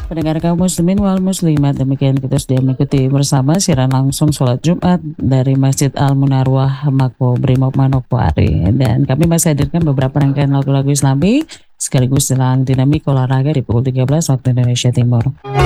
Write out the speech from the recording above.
Pendengar kaum muslimin wal muslimat, demikian kita sudah mengikuti bersama siaran langsung sholat Jumat dari Masjid Al-Munarwah Mako Brimob Manokwari. Dan kami masih hadirkan beberapa rangkaian lagu-lagu Islami sekaligus jelang dinamik olahraga di pukul 13 waktu Indonesia Timur.